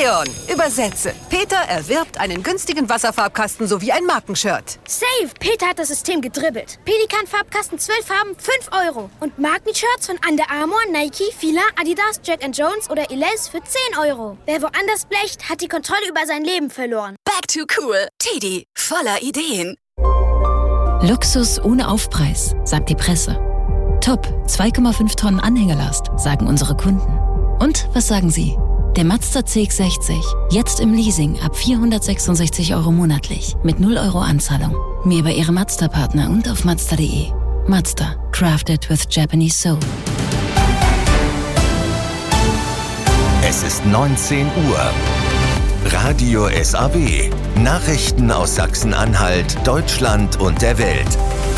Leon, übersetze. Peter erwirbt einen günstigen Wasserfarbkasten sowie ein Markenshirt. Safe! Peter hat das System gedribbelt. Pelikan-Farbkasten 12 Farben, 5 €. Und Markenshirts von Under Armour, Nike, Fila, Adidas, Jack & Jones oder Elize für 10 €. Wer woanders blecht, hat die Kontrolle über sein Leben verloren. Back to cool. TD, voller Ideen. Luxus ohne Aufpreis, sagt die Presse. Top, 2,5 Tonnen Anhängelast, sagen unsere Kunden. Und was sagen Sie? Der Mazda CX-60, jetzt im Leasing ab 466 € monatlich, mit 0 € Anzahlung. Mehr bei Ihrem Mazda-Partner und auf Mazda.de. Mazda, crafted with Japanese soul. Es ist 19 Uhr. Radio SAW. Nachrichten aus Sachsen-Anhalt, Deutschland und der Welt.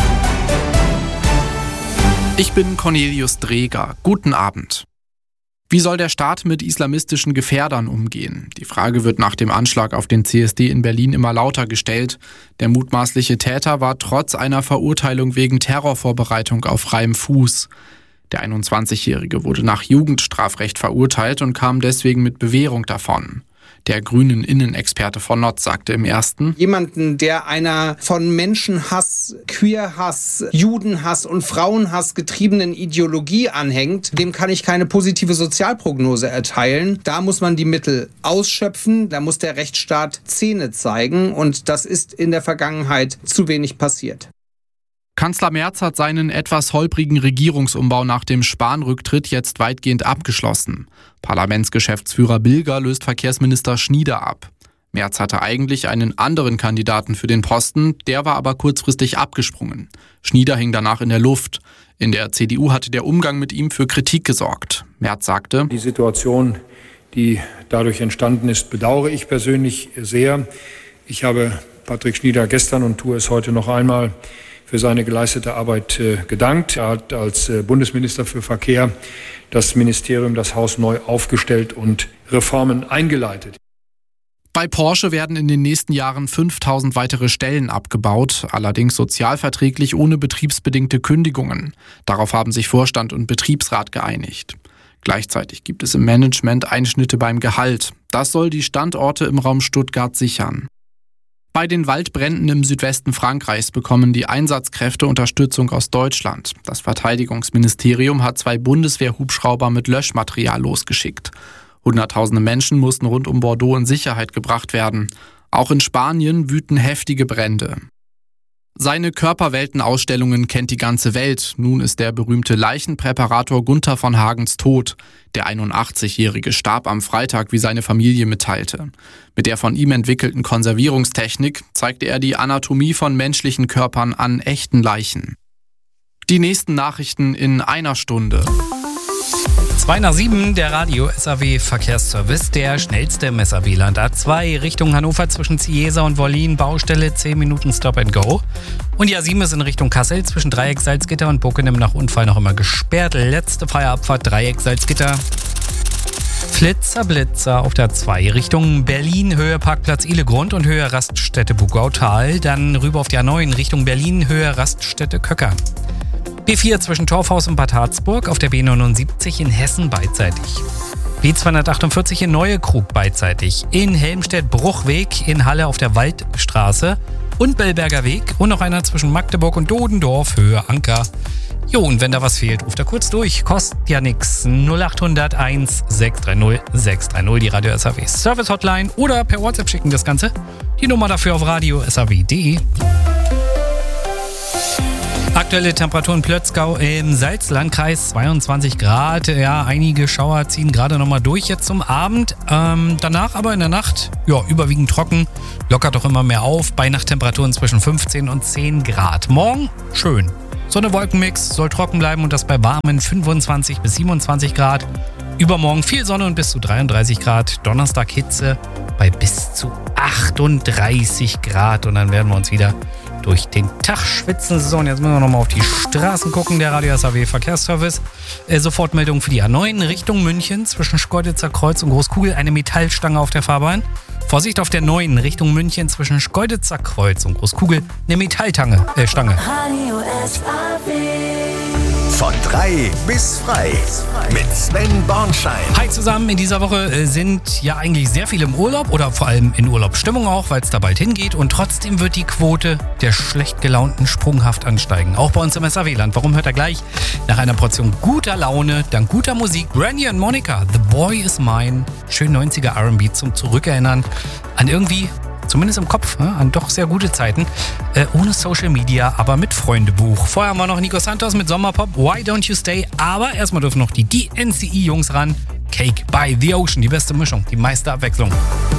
Ich bin Cornelius Dreger. Guten Abend. Wie soll der Staat mit islamistischen Gefährdern umgehen? Die Frage wird nach dem Anschlag auf den CSD in Berlin immer lauter gestellt. Der mutmaßliche Täter war trotz einer Verurteilung wegen Terrorvorbereitung auf freiem Fuß. Der 21-Jährige wurde nach Jugendstrafrecht verurteilt und kam deswegen mit Bewährung davon. Der grünen Innenexperte von Notz sagte im Ersten: Jemanden, der einer von Menschenhass, Queerhass, Judenhass und Frauenhass getriebenen Ideologie anhängt, dem kann ich keine positive Sozialprognose erteilen. Da muss man die Mittel ausschöpfen, da muss der Rechtsstaat Zähne zeigen und das ist in der Vergangenheit zu wenig passiert. Kanzler Merz hat seinen etwas holprigen Regierungsumbau nach dem Spahn-Rücktritt jetzt weitgehend abgeschlossen. Parlamentsgeschäftsführer Bilger löst Verkehrsminister Schnieder ab. Merz hatte eigentlich einen anderen Kandidaten für den Posten, der war aber kurzfristig abgesprungen. Schnieder hing danach in der Luft. In der CDU hatte der Umgang mit ihm für Kritik gesorgt. Merz sagte: Die Situation, die dadurch entstanden ist, bedauere ich persönlich sehr. Ich habe Patrick Schnieder gestern und tue es heute noch einmal für seine geleistete Arbeit gedankt. Er hat als Bundesminister für Verkehr das Ministerium, das Haus neu aufgestellt und Reformen eingeleitet. Bei Porsche werden in den nächsten Jahren 5000 weitere Stellen abgebaut, allerdings sozialverträglich ohne betriebsbedingte Kündigungen. Darauf haben sich Vorstand und Betriebsrat geeinigt. Gleichzeitig gibt es im Management Einschnitte beim Gehalt. Das soll die Standorte im Raum Stuttgart sichern. Bei den Waldbränden im Südwesten Frankreichs bekommen die Einsatzkräfte Unterstützung aus Deutschland. Das Verteidigungsministerium hat 2 Bundeswehr-Hubschrauber mit Löschmaterial losgeschickt. Hunderttausende Menschen mussten rund um Bordeaux in Sicherheit gebracht werden. Auch in Spanien wüten heftige Brände. Seine Körperweltenausstellungen kennt die ganze Welt. Nun ist der berühmte Leichenpräparator Gunther von Hagens tot. Der 81-Jährige starb am Freitag, wie seine Familie mitteilte. Mit der von ihm entwickelten Konservierungstechnik zeigte er die Anatomie von menschlichen Körpern an echten Leichen. Die nächsten Nachrichten in einer Stunde. 2 nach 7, der Radio SAW Verkehrsservice, der schnellste im SAW-Land. A2 Richtung Hannover zwischen Ciesa und Wollin, Baustelle 10 Minuten Stop and Go. Und die A7 ist in Richtung Kassel zwischen Dreieck Salzgitter und Bockenem nach Unfall noch immer gesperrt. Letzte freie Abfahrt Dreieck Salzgitter. Flitzer auf der A2 Richtung Berlin, Höhe Parkplatz Ihlegrund und Höhe Raststätte Bugautal. Dann rüber auf die A9 Richtung Berlin, Höhe Raststätte Köckern. B4 zwischen Torfhaus und Bad Harzburg, auf der B79 in Hessen beidseitig. B248 in Neuekrug beidseitig. In Helmstedt Bruchweg, in Halle auf der Waldstraße und Bellberger Weg. Und noch einer zwischen Magdeburg und Dodendorf, Höhe Anker. Jo, und wenn da was fehlt, ruft da kurz durch. Kostet ja nix. 0800 1630 630, die Radio SAW Service Hotline. Oder per WhatsApp schicken das Ganze. Die Nummer dafür auf radio.saw.de. Aktuelle Temperaturen Plötzgau im Salzlandkreis 22 Grad. Ja, einige Schauer ziehen gerade nochmal durch jetzt zum Abend. Danach aber in der Nacht, ja, überwiegend trocken. Lockert doch immer mehr auf bei Nachttemperaturen zwischen 15 und 10 Grad. Morgen schön. Sonne-Wolkenmix soll trocken bleiben und das bei warmen 25 bis 27 Grad. Übermorgen viel Sonne und bis zu 33 Grad. Donnerstag Hitze bei bis zu 38 Grad. Und dann werden wir uns wieder durch den Tag schwitzen. So, und jetzt müssen wir nochmal auf die Straßen gucken. Der Radio SAW Verkehrsservice. Sofortmeldung für die A9 Richtung München zwischen Schkeuditzer Kreuz und Großkugel. Eine Metallstange auf der Fahrbahn. Vorsicht auf der 9 Richtung München zwischen Schkeuditzer Kreuz und Großkugel. Eine Metallstange. Radio SAW. Von 3 bis frei. Mit Sven Bornschein. Hi zusammen, in dieser Woche sind ja eigentlich sehr viele im Urlaub oder vor allem in Urlaubsstimmung auch, weil es da bald hingeht. Und trotzdem wird die Quote der schlecht gelaunten sprunghaft ansteigen. Auch bei uns im SAW-Land. Warum, hört er gleich? Nach einer Portion guter Laune, dank guter Musik, Brandy und Monica, The Boy Is Mine. Schön 90er R&B zum Zurückerinnern an irgendwie, zumindest im Kopf, an doch sehr gute Zeiten. Ohne Social Media, aber mit Freundebuch. Vorher haben wir noch Nico Santos mit Sommerpop, Why Don't You Stay? Aber erstmal dürfen noch die DNCE-Jungs ran. Cake by the Ocean, die beste Mischung, die meiste Abwechslung.